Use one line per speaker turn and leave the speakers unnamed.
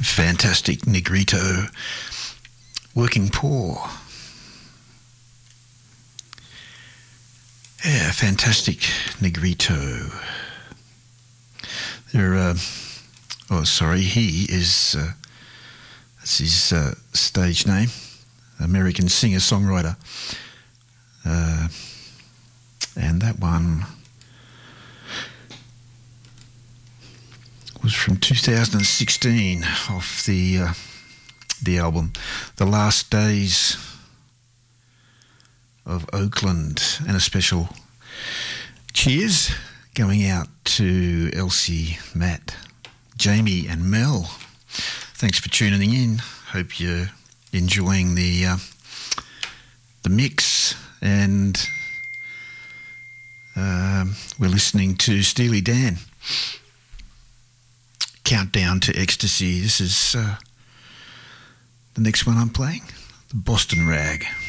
Fantastic Negrito, Working Poor. Yeah, fantastic Negrito. He is, that's his stage name, American singer-songwriter. And that one was from 2016 off the album The Last Days of Oakland, and a special cheers going out to Elsie, Matt, Jamie and Mel. Thanks for tuning in. Hope you're enjoying the mix, and we're listening to Steely Dan, Countdown to Ecstasy. This is the next one I'm playing, the Boston Rag.